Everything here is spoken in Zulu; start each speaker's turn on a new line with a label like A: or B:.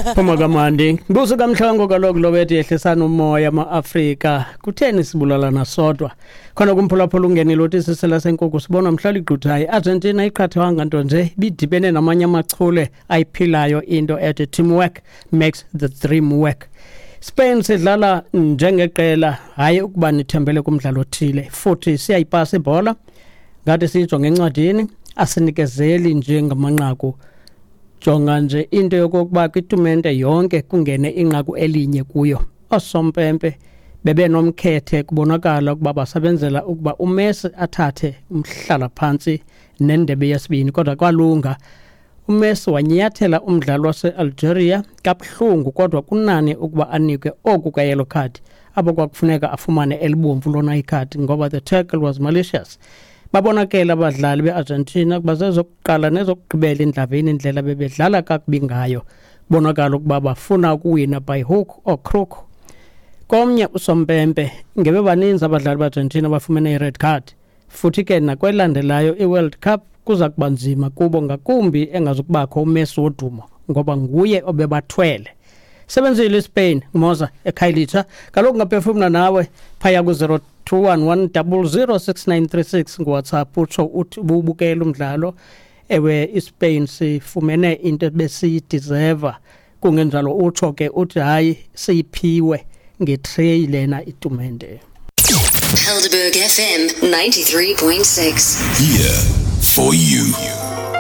A: Phuma kamandi buso kamhlango kaloku lobethi ehlisana umoya ama-Afrika kutheni sibulalana sodwa khona kumphulaphula ungenile uthi sisela senkukhu sibona mhlali igquthayo Argentina iqhathwanga nto nje bidibene namanye amachule ayiphilayo into ethi teamwork makes the dream work. Spain sidlala njengeqela hayi ukuba nithembele kumdlalo othile futhi siyayipasa ibhola ngathi siyijonge encwadini asinikezeli nje ngamanqaku. Jonga nje into yokokuba kwitumente yonke kungene inqaku elinye kuyo. Osompempe bebe nomkhethe kubonakala ukuba basebenzela ukuba uMessi athathe umhlala phansi nendebe yesibini kodwa kwalunga. uMessi wanyathela umdlalo wase-Algeria kabuhlungu kodwa kunani ukuba anikwe oku ka-yellow card abo kwakufuneka afumane elibomvu lona ikhadi ngoba the tackle was malicious. Babonakela abadlali be-Argentina kuba zezokuqala nezokugqibela endlaveni indlela bebedlala kakubi ngayo. Bonakala ukuba bafuna ukuwina by hook or crook. Komnye usompempe ngebe baninzi abadlali be-Argentina bafumene i-red card futhi ke nakwelandelayo i-World Cup kuza kuba nzima kubo ngakumbi engazukubakho uMessi wodumo ngoba nguye obebathwele. Sebenzile iSpain Moza eKhailitsha kaloku ngaphefumna nawe phaya ku-0211006936 ngoWhatsApp utsho uthi ubukela umdlalo ewe iSpain sifumene into besiyideserva kungenjalo utsho ke uthi hayi siyiphiwe ngetray lena itumente.
B: Helderberg FM 93.6
C: Here for you.